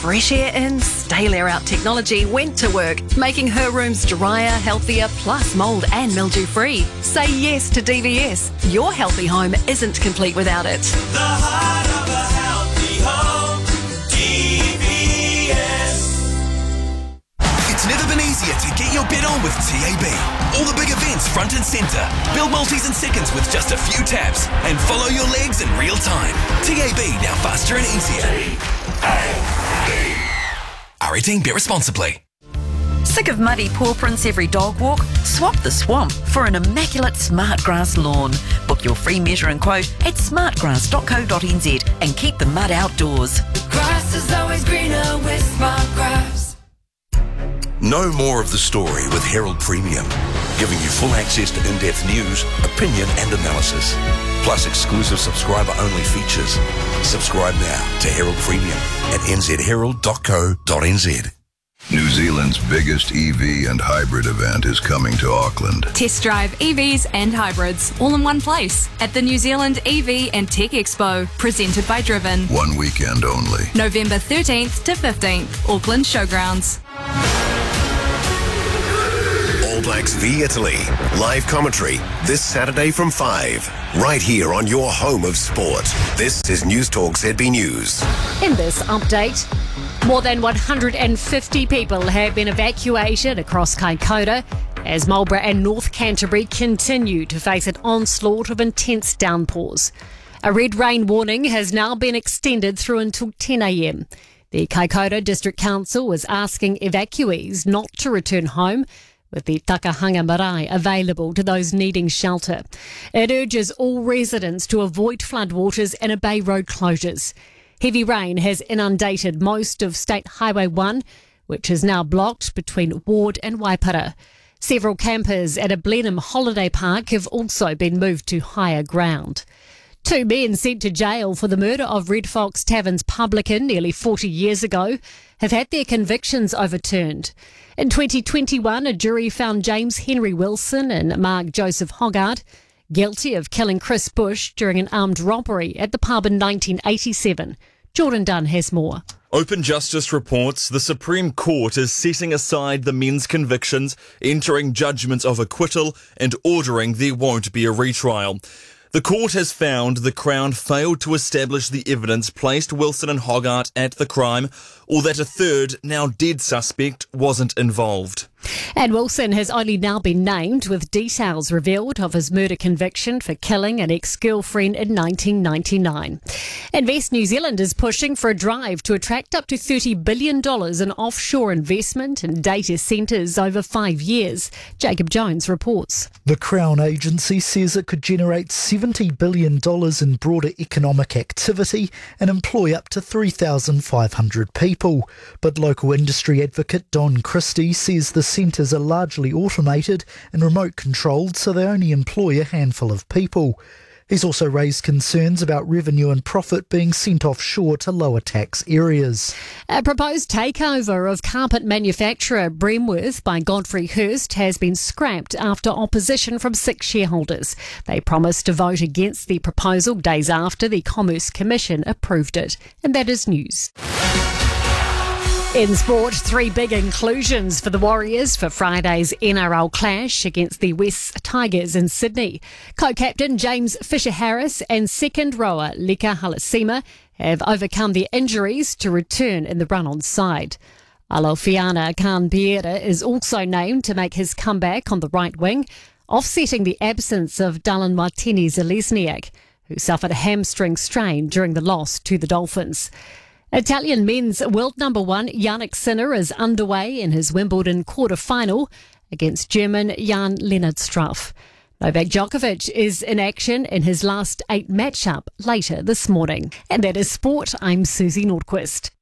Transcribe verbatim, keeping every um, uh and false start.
fresh air in, stale air out technology went to work, making her rooms drier, healthier, plus mould and mildew free. Say yes to D V S. Your healthy home isn't complete without it. The heart of a healthy home, D V S. It's never been easier to get your bet on with T A B. All the big events front and centre. Build multis in seconds with just a few taps and follow your legs in real time. T A B, now faster and easier. R eighteen, bet responsibly. Sick of muddy paw prints every dog walk? Swap the swamp for an immaculate Smartgrass lawn. Book your free measure and quote at smartgrass dot co dot n z and keep the mud outdoors. Grass is always greener with Smartgrass. Know more of the story with Herald Premium, giving you full access to in-depth news, opinion and analysis, plus exclusive subscriber-only features. Subscribe now to Herald Premium at n z herald dot co dot n z. New Zealand's biggest E V and hybrid event is coming to Auckland. Test drive E Vs and hybrids all in one place at the New Zealand E V and Tech Expo, presented by Driven. One weekend only. November thirteenth to fifteenth, Auckland Showgrounds. All Blacks v Italy. Live commentary this Saturday from five. Right here on your home of sport. This is News Talk Z B News. In this update, more than one hundred fifty people have been evacuated across Kaikoura as Marlborough and North Canterbury continue to face an onslaught of intense downpours. A red rain warning has now been extended through until ten a m. The Kaikoura District Council is asking evacuees not to return home, with the Takahanga Marae available to those needing shelter. It urges all residents to avoid floodwaters and obey road closures. Heavy rain has inundated most of State Highway one, which is now blocked between Ward and Waipara. Several campers at a Blenheim holiday park have also been moved to higher ground. Two men sent to jail for the murder of Red Fox Tavern's publican nearly forty years ago have had their convictions overturned. In twenty twenty-one, a jury found James Henry Wilson and Mark Joseph Hoggard guilty of killing Chris Bush during an armed robbery at the pub in nineteen eighty-seven. Jordan Dunn has more. Open Justice reports the Supreme Court is setting aside the men's convictions, entering judgments of acquittal and ordering there won't be a retrial. The court has found the Crown failed to establish the evidence placed Wilson and Hoggart at the crime, or that a third, now dead suspect wasn't involved. And Wilson has only now been named, with details revealed of his murder conviction for killing an ex-girlfriend in nineteen ninety-nine. Invest New Zealand is pushing for a drive to attract up to thirty billion dollars in offshore investment in data centres over five years. Jacob Jones reports. The Crown Agency says it could generate seventy billion dollars in broader economic activity and employ up to three thousand five hundred people. But local industry advocate Don Christie says the centres are largely automated and remote controlled, so they only employ a handful of people. He's also raised concerns about revenue and profit being sent offshore to lower tax areas. A proposed takeover of carpet manufacturer Bremworth by Godfrey Hirst has been scrapped after opposition from six shareholders. They promised to vote against the proposal days after the Commerce Commission approved it. And that is news. In sport, three big inclusions for the Warriors for Friday's N R L clash against the West Tigers in Sydney. Co-captain James Fisher-Harris and second rower Leka Halasima have overcome their injuries to return in the run-on side. Alofiana Khan-Pierre is also named to make his comeback on the right wing, offsetting the absence of Dalan Martini-Zelezniak, who suffered a hamstring strain during the loss to the Dolphins. Italian men's world number one Jannik Sinner is underway in his Wimbledon quarter-final against German Jan Lennard Struff. Novak Djokovic is in action in his last eight matchup later this morning. And that is sport. I'm Susie Nordquist.